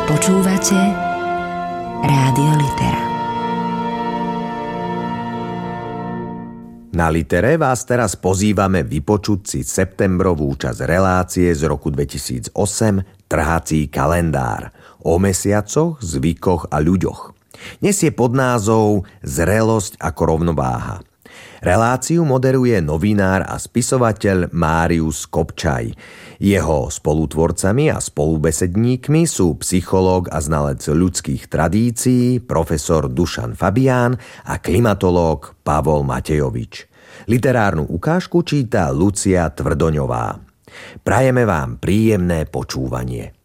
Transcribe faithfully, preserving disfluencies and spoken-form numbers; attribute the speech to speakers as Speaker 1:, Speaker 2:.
Speaker 1: Počúvate Rádio Litera.
Speaker 2: Na Litere vás teraz pozývame vypočuť si septembrovú časť relácie z roku dvetisícosem Trhací kalendár o mesiacoch, zvykoch a ľuďoch. Nesie pod názov Zrelosť ako rovnováha. Reláciu moderuje novinár a spisovateľ Márius Kopčaj. Jeho spolutvorcami a spolubesedníkmi sú psychológ a znalec ľudských tradícií profesor Dušan Fabián a klimatológ Pavol Matejovič. Literárnu ukážku číta Lucia Tvrdoňová. Prajeme vám príjemné počúvanie.